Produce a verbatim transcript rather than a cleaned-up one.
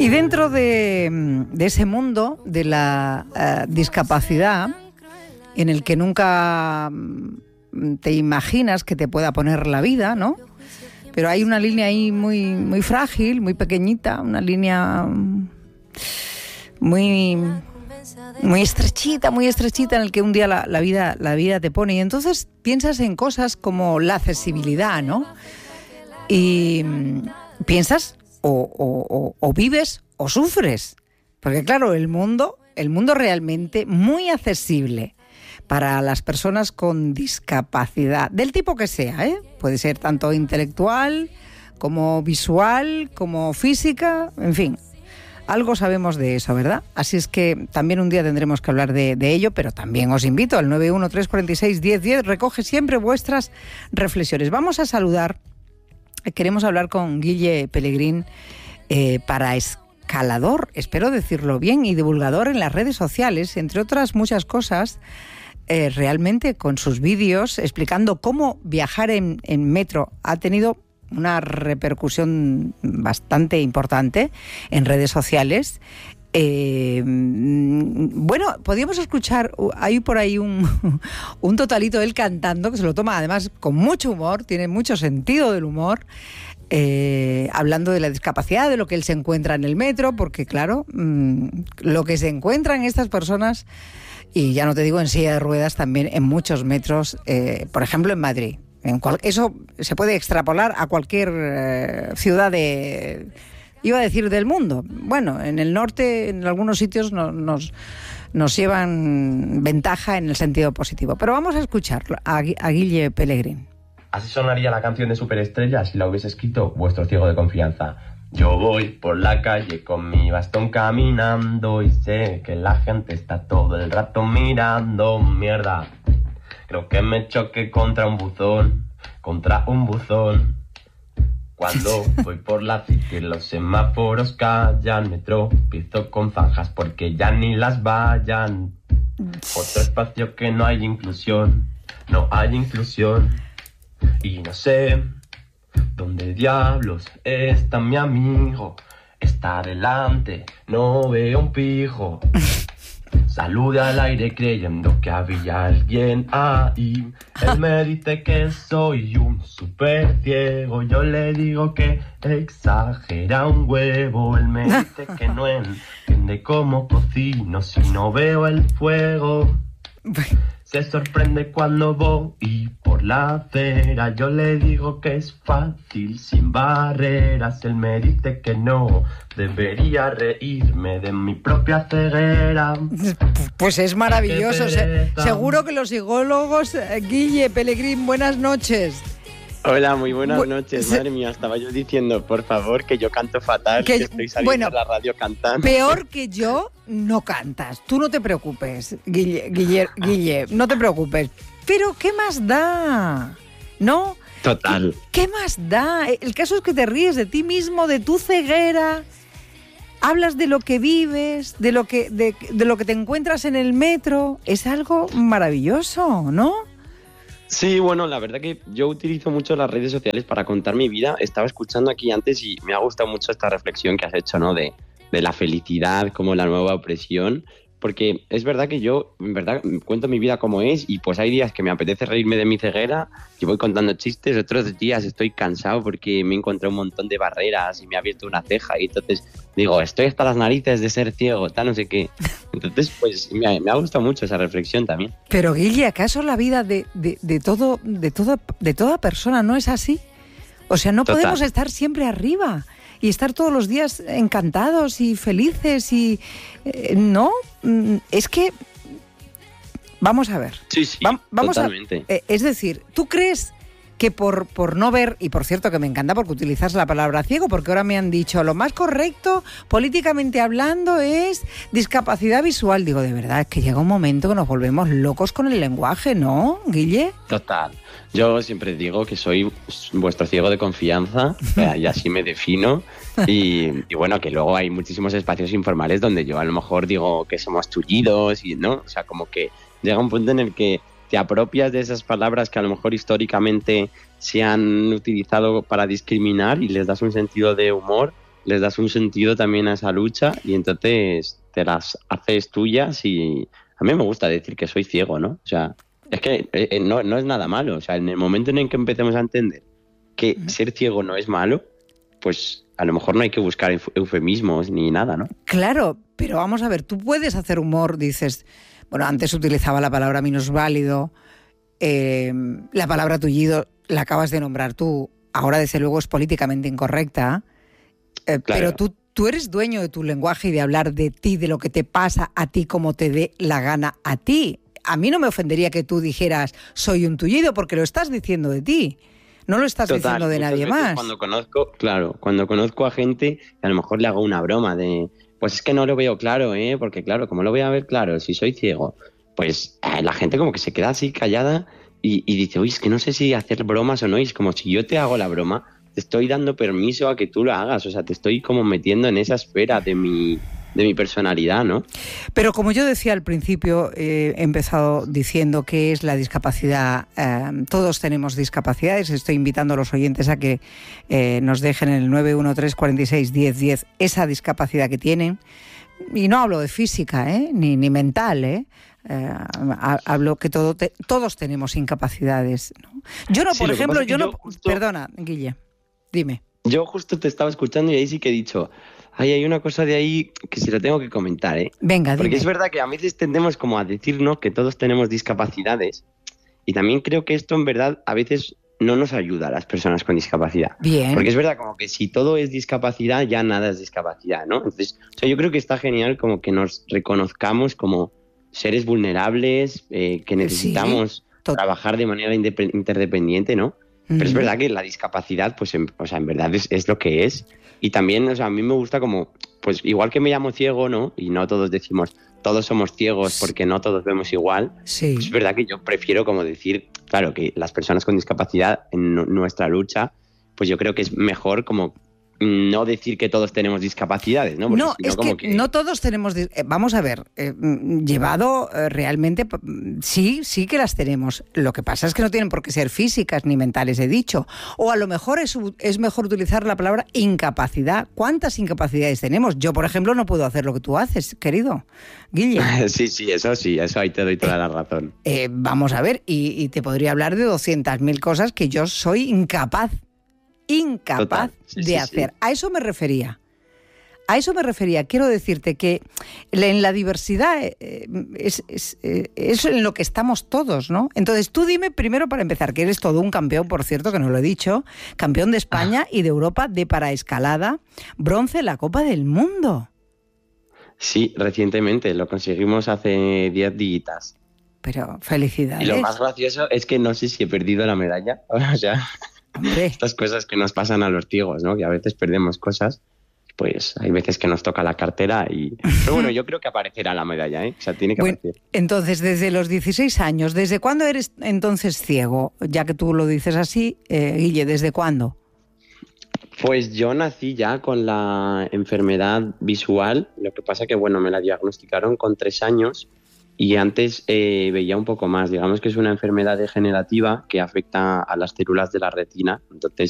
Y dentro de, de ese mundo de la uh, discapacidad, en el que nunca te imaginas que te pueda poner la vida, ¿no? Pero hay una línea ahí muy, muy frágil, muy pequeñita, una línea muy, muy estrechita, muy estrechita, en el que un día la, la vida, la vida te pone. Y entonces piensas en cosas como la accesibilidad, ¿no? Y piensas o, o, o, o vives o sufres. Porque claro, el mundo, el mundo realmente muy accesible para las personas con discapacidad, del tipo que sea, ¿eh? Puede ser tanto intelectual, como visual, como física, en fin. Algo sabemos de eso, ¿verdad? Así es que también un día tendremos que hablar de, de ello, pero también os invito al nueve uno tres cuatro seis uno cero uno cero, recoge siempre vuestras reflexiones. Vamos a saludar, queremos hablar con Guille Pelegrín, eh, para escalador, espero decirlo bien, y divulgador en las redes sociales, entre otras muchas cosas. Eh, realmente con sus vídeos explicando cómo viajar en, en metro ha tenido una repercusión bastante importante en redes sociales. Eh, bueno, podríamos escuchar, hay por ahí un, un totalito él cantando, que se lo toma además con mucho humor, tiene mucho sentido del humor, eh, hablando de la discapacidad, de lo que él se encuentra en el metro, porque claro, mmm, lo que se encuentran estas personas, y ya no te digo en silla de ruedas, también en muchos metros, eh, por ejemplo en Madrid. En cual, eso se puede extrapolar a cualquier eh, ciudad de, iba a decir del mundo. Bueno, en el norte, en algunos sitios no, nos, nos llevan ventaja en el sentido positivo. Pero vamos a escucharlo a, a Guille Pelegrín. Así sonaría la canción de Superestrella si la hubiese escrito vuestro ciego de confianza. Yo voy por la calle con mi bastón caminando y sé que la gente está todo el rato mirando. Mierda, creo que me choqué contra un buzón, contra un buzón. Cuando voy por la city los semáforos callan, me tropiezo con zanjas porque ya ni las vayan. Otro espacio que no hay inclusión, no hay inclusión. Y no sé ¿dónde diablos está mi amigo? Está adelante, no veo un pijo. Salude al aire creyendo que había alguien ahí. Él me dice que soy un super ciego. Yo le digo que exagera un huevo. Él me dice que no entiende cómo cocino si no veo el fuego. Se sorprende cuando voy por la acera. Yo le digo que es fácil, sin barreras. Él me dice que no, debería reírme de mi propia ceguera. Pues es maravilloso. Se, seguro que los psicólogos, Guille Pelegrín, buenas noches. Hola, muy buenas Bu- noches. se... Madre mía, estaba yo diciendo, por favor, que yo canto fatal, que, que estoy saliendo bueno, a la radio cantando. Peor que yo, no cantas. Tú no te preocupes, Guille, Guille, Guille, no te preocupes. Pero, ¿qué más da? ¿No? Total. ¿Qué, ¿Qué más da? El caso es que te ríes de ti mismo, de tu ceguera. Hablas de lo que vives, de lo que, de, de lo que te encuentras en el metro. Es algo maravilloso, ¿no? Sí, bueno, la verdad que yo utilizo mucho las redes sociales para contar mi vida. Estaba escuchando aquí antes y me ha gustado mucho esta reflexión que has hecho, ¿no? De, de la felicidad como la nueva opresión. Porque es verdad que yo, en verdad, cuento mi vida como es y pues hay días que me apetece reírme de mi ceguera y voy contando chistes. Otros días estoy cansado porque me he encontrado un montón de barreras y me ha abierto una ceja y entonces digo, estoy hasta las narices de ser ciego, tal, no sé qué. Entonces, pues me ha, me ha gustado mucho esa reflexión también. Pero Guille, ¿acaso la vida de, de, de, todo, de, toda, de toda persona no es así? O sea, no Total. Podemos estar siempre arriba y estar todos los días encantados y felices y... Eh, no, es que... Vamos a ver. Sí, sí, Va, vamos totalmente. A, eh, es decir, ¿tú crees que por, por no ver, y por cierto que me encanta porque utilizas la palabra ciego, porque ahora me han dicho lo más correcto, políticamente hablando, es discapacidad visual? Digo, de verdad, es que llega un momento que nos volvemos locos con el lenguaje, ¿no, Guille? Total. Yo siempre digo que soy vuestro ciego de confianza, y así me defino. Y, y bueno, que luego hay muchísimos espacios informales donde yo a lo mejor digo que somos tullidos y no, o sea, como que llega un punto en el que te apropias de esas palabras que a lo mejor históricamente se han utilizado para discriminar y les das un sentido de humor les das un sentido también a esa lucha y entonces te las haces tuyas y a mí me gusta decir que soy ciego, ¿no? O sea, es que eh, no, no es nada malo. O sea, en el momento en el que empecemos a entender que ser ciego no es malo, pues a lo mejor no hay que buscar eufemismos ni nada, ¿no? Claro, pero vamos a ver, tú puedes hacer humor, dices, bueno, antes utilizaba la palabra minusválido, eh, la palabra tullido la acabas de nombrar tú, ahora desde luego es políticamente incorrecta, eh, claro. Pero tú, tú eres dueño de tu lenguaje y de hablar de ti, de lo que te pasa a ti, como te dé la gana a ti. A mí no me ofendería que tú dijeras soy un tullido porque lo estás diciendo de ti. No lo estás Total, diciendo de nadie más. Cuando conozco, claro, cuando conozco a gente, a lo mejor le hago una broma de, pues es que no lo veo claro, ¿eh? Porque claro, ¿cómo lo voy a ver claro si soy ciego? Pues eh, la gente como que se queda así callada y, y dice, oye, es que no sé si hacer bromas o no. Y es como si yo te hago la broma, te estoy dando permiso a que tú lo hagas. O sea, te estoy como metiendo en esa esfera de mi... de mi personalidad, ¿no? Pero como yo decía al principio, eh, he empezado diciendo que es la discapacidad. Eh, todos tenemos discapacidades. Estoy invitando a los oyentes a que eh, nos dejen en el nueve uno tres, cuatro seis, diez diez esa discapacidad que tienen. Y no hablo de física, ¿eh? ni, ni mental, ¿eh? Eh, hablo que todo te, todos tenemos incapacidades, ¿no? Yo no, sí, por ejemplo, yo no... Yo justo, perdona, Guille, dime. Yo justo te estaba escuchando y ahí sí que he dicho... Ay, hay una cosa de ahí que se la tengo que comentar, ¿eh? Venga, dime. Porque es verdad que a veces tendemos como a decirnos que todos tenemos discapacidades y también creo que esto en verdad a veces no nos ayuda a las personas con discapacidad. Bien. Porque es verdad como que si todo es discapacidad ya nada es discapacidad, ¿no? Entonces, o sea, yo creo que está genial como que nos reconozcamos como seres vulnerables, eh, que necesitamos sí, trabajar de manera interdependiente, ¿no? Pero es verdad que la discapacidad, pues, en, o sea, en verdad es, es lo que es. Y también, o sea, a mí me gusta como, pues, igual que me llamo ciego, ¿no? Y no todos decimos, todos somos ciegos porque no todos vemos igual. Sí. Pues es verdad que yo prefiero como decir, claro, que las personas con discapacidad en nuestra lucha, pues yo creo que es mejor como no decir que todos tenemos discapacidades, ¿no? Porque no, si no, es como que, que no todos tenemos... Eh, vamos a ver, eh, llevado eh, realmente, sí, sí que las tenemos. Lo que pasa es que no tienen por qué ser físicas ni mentales, he dicho. O a lo mejor es, es mejor utilizar la palabra incapacidad. ¿Cuántas incapacidades tenemos? Yo, por ejemplo, no puedo hacer lo que tú haces, querido Guille. Sí, sí, eso sí, eso ahí te doy toda la razón. Eh, vamos a ver, y, y te podría hablar de doscientas mil cosas que yo soy incapaz incapaz sí, de sí, hacer. Sí. A eso me refería. A eso me refería. Quiero decirte que en la diversidad eh, es, es, eh, es en lo que estamos todos, ¿no? Entonces tú dime primero, para empezar, que eres todo un campeón, por cierto, que no lo he dicho, campeón de España ah. y de Europa de paraescalada, bronce en la Copa del Mundo. Sí, recientemente, lo conseguimos hace diez días. Pero felicidades. Y lo más gracioso es que no sé si he perdido la medalla, o sea... Hombre. Estas cosas que nos pasan a los ciegos, ¿no? Que a veces perdemos cosas, pues hay veces que nos toca la cartera y... Pero bueno, yo creo que aparecerá la medalla, ¿eh? O sea, tiene que bueno, aparecer. Entonces, desde los dieciséis años, ¿desde cuándo eres entonces ciego? Ya que tú lo dices así, eh, Guille, ¿desde cuándo? Pues yo nací ya con la enfermedad visual, lo que pasa que, bueno, me la diagnosticaron con tres años y antes eh, veía un poco más. Digamos que es una enfermedad degenerativa que afecta a las células de la retina. Entonces,